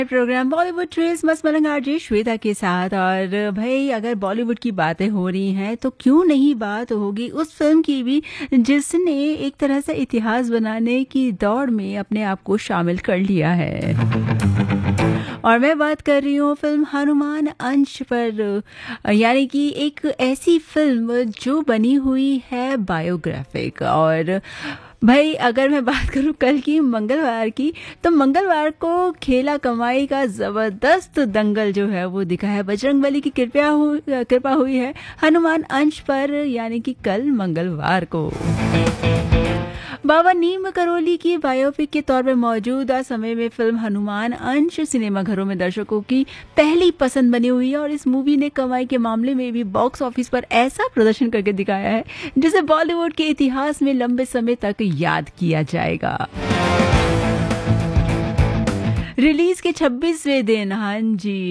Programme Bollywood trace मस्त मलंग RJ Shweta के साथ। और भाई अगर बॉलीवुड की बातें हो रही हैं तो क्यों नहीं बात होगी उस फिल्म की भी जिसने एक तरह से इतिहास बनाने की दौड़ में अपने आप को शामिल कर लिया है। और मैं बात कर रही हूँ फिल्म हनुमान अंश पर, यानी कि एक ऐसी फिल्म जो बनी हुई है बायोग्राफिक। और भाई अगर मैं बात करूं कल की मंगलवार की, तो मंगलवार को खेला कमाई का जबरदस्त दंगल जो है वो दिखा है। बजरंगबली की कृपा हुई है हनुमान अंश पर, यानी कि कल मंगलवार को। बाबा नीम करोली की बायोपिक के तौर पर मौजूदा समय में फिल्म हनुमान अंश सिनेमाघरों में दर्शकों की पहली पसंद बनी हुई है। और इस मूवी ने कमाई के मामले में भी बॉक्स ऑफिस पर ऐसा प्रदर्शन करके दिखाया है जिसे बॉलीवुड के इतिहास में लंबे समय तक याद किया जाएगा। रिलीज के 26वें दिन, हाँ जी,